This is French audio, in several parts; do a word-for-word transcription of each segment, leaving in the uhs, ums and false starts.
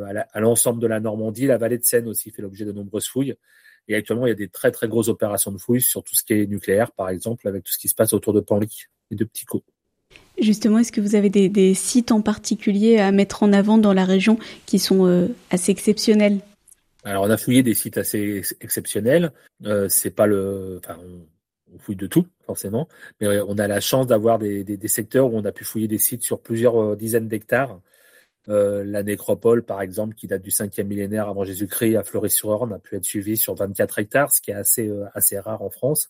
à, la, à l'ensemble de la Normandie. La vallée de Seine aussi fait l'objet de nombreuses fouilles. Et actuellement, il y a des très très grosses opérations de fouilles sur tout ce qui est nucléaire, par exemple, avec tout ce qui se passe autour de Penly et de Ptycho. Justement, est-ce que vous avez des, des sites en particulier à mettre en avant dans la région qui sont euh, assez exceptionnels ? Alors, on a fouillé des sites assez ex- exceptionnels. Euh, c'est pas le, enfin, on, on fouille de tout forcément, mais on a la chance d'avoir des, des, des secteurs où on a pu fouiller des sites sur plusieurs euh, dizaines d'hectares. Euh, la nécropole, par exemple, qui date du cinquième millénaire avant Jésus-Christ à Fleury-sur-Orne, a pu être suivie sur vingt-quatre hectares, ce qui est assez euh, assez rare en France.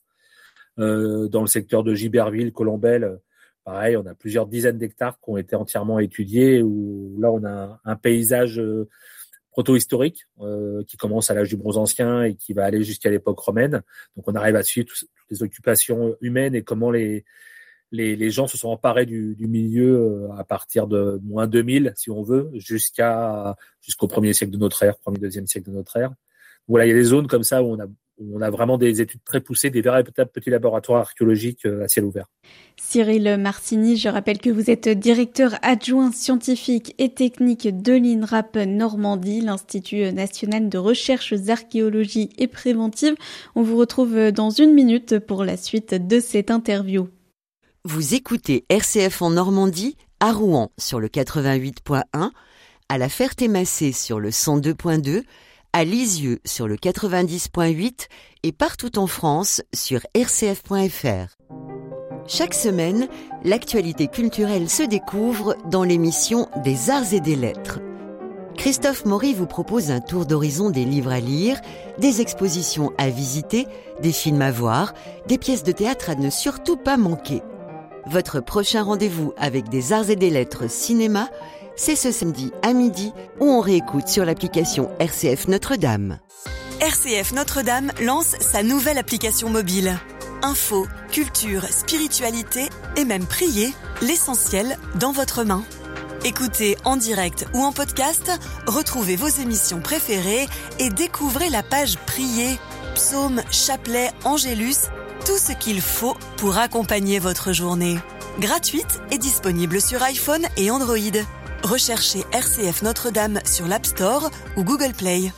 Euh, dans le secteur de Giberville, Colombelle, pareil, on a plusieurs dizaines d'hectares qui ont été entièrement étudiés, où là, on a un, un paysage euh, proto-historique euh, qui commence à l'âge du bronze ancien et qui va aller jusqu'à l'époque romaine. Donc, on arrive à suivre toutes les occupations humaines et comment les Les, les gens se sont emparés du, du milieu à partir de moins deux mille, si on veut, jusqu'à jusqu'au premier siècle de notre ère, premier, deuxième siècle de notre ère. Voilà, il y a des zones comme ça où on a, où on a vraiment des études très poussées, des véritables petits laboratoires archéologiques à ciel ouvert. Cyril Marcini, je rappelle que vous êtes directeur adjoint scientifique et technique de l'INRAP Normandie, l'Institut national de recherches archéologie et préventive. On vous retrouve dans une minute pour la suite de cette interview. Vous écoutez R C F en Normandie, à Rouen sur le quatre-vingt-huit point un, à La Ferté-Macé sur le cent deux point deux, à Lisieux sur le quatre-vingt-dix point huit et partout en France sur r c f point f r. Chaque semaine, l'actualité culturelle se découvre dans l'émission des Arts et des Lettres. Christophe Maury vous propose un tour d'horizon des livres à lire, des expositions à visiter, des films à voir, des pièces de théâtre à ne surtout pas manquer. Votre prochain rendez-vous avec des Arts et des Lettres cinéma, c'est ce samedi à midi où on réécoute sur l'application R C F Notre-Dame. R C F Notre-Dame lance sa nouvelle application mobile. Info, culture, spiritualité et même prier, l'essentiel dans votre main. Écoutez en direct ou en podcast, retrouvez vos émissions préférées et découvrez la page Prier, psaumes, chapelets, angélus, tout ce qu'il faut pour accompagner votre journée. Gratuite et disponible sur iPhone et Android. Recherchez R C F Notre-Dame sur l'App Store ou Google Play.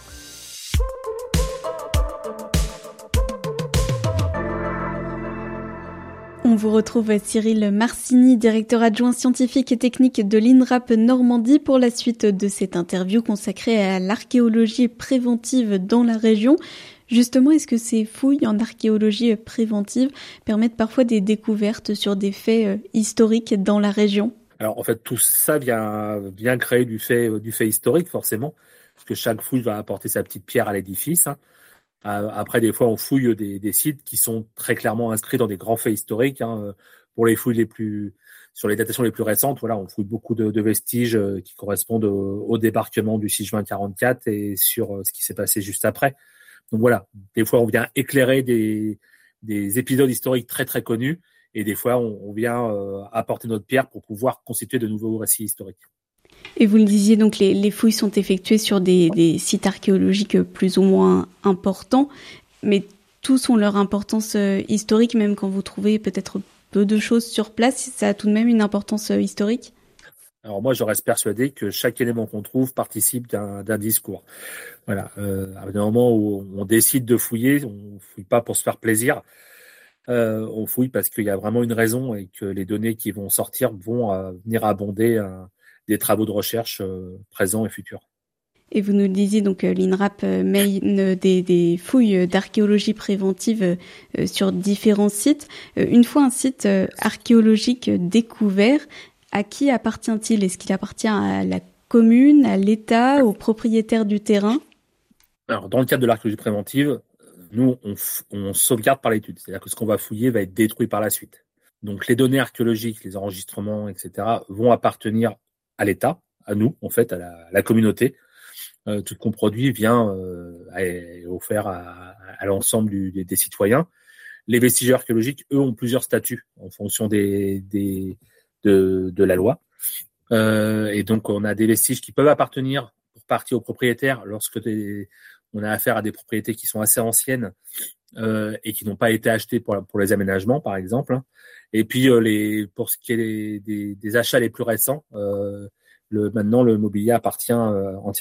On vous retrouve Cyril Marcini, directeur adjoint scientifique et technique de l'INRAP Normandie pour la suite de cette interview consacrée à l'archéologie préventive dans la région. Justement, est-ce que ces fouilles en archéologie préventive permettent parfois des découvertes sur des faits historiques dans la région ? Alors en fait, tout ça vient, vient créer du fait, du fait historique forcément, parce que chaque fouille va apporter sa petite pierre à l'édifice. Hein. Après, des fois, on fouille des, des sites qui sont très clairement inscrits dans des grands faits historiques. Hein. Pour les fouilles les plus, sur les datations les plus récentes, voilà, on fouille beaucoup de, de vestiges qui correspondent au, au débarquement du six juin quarante-quatre et sur ce qui s'est passé juste après. Donc voilà, des fois on vient éclairer des, des épisodes historiques très très connus et des fois on, on vient euh, apporter notre pierre pour pouvoir constituer de nouveaux récits historiques. Et vous le disiez, donc les, les fouilles sont effectuées sur des, des sites archéologiques plus ou moins importants, mais tous ont leur importance euh, historique, même quand vous trouvez peut-être peu de choses sur place, ça a tout de même une importance euh, historique ? Alors moi, je reste persuadé que chaque élément qu'on trouve participe d'un, d'un discours. Voilà. Euh, à un moment où on décide de fouiller, on fouille pas pour se faire plaisir. Euh, on fouille parce qu'il y a vraiment une raison et que les données qui vont sortir vont euh, venir abonder euh, des travaux de recherche euh, présents et futurs. Et vous nous le disiez, donc l'INRAP mène des, des fouilles d'archéologie préventive euh, sur différents sites. Euh, une fois un site euh, archéologique découvert, à qui appartient-il ? Est-ce qu'il appartient à la commune, à l'État, aux propriétaires du terrain ? Alors, dans le cadre de l'archéologie préventive, nous, on, on sauvegarde par l'étude. C'est-à-dire que ce qu'on va fouiller va être détruit par la suite. Donc, les données archéologiques, les enregistrements, et cetera, vont appartenir à l'État, à nous, en fait, à la, à la communauté. Euh, tout ce qu'on produit vient euh, est offert à, à l'ensemble du, des, des citoyens. Les vestiges archéologiques, eux, ont plusieurs statuts en fonction des, des de, de la loi. Euh, et donc, on a des vestiges qui peuvent appartenir pour partie aux propriétaires lorsque des, on a affaire à des propriétés qui sont assez anciennes euh, et qui n'ont pas été achetées pour, pour les aménagements, par exemple. Et puis, euh, les, pour ce qui est des, des, des achats les plus récents, euh, le, maintenant, le mobilier appartient euh, entièrement